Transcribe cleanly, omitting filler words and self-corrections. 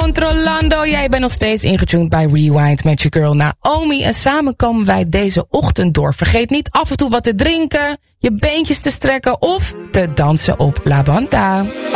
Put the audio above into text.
Controlando. Jij bent nog steeds ingetuned bij Rewind met je girl Naomi. En samen komen wij deze ochtend door. Vergeet niet af en toe wat te drinken, je beentjes te strekken of te dansen op La Banda.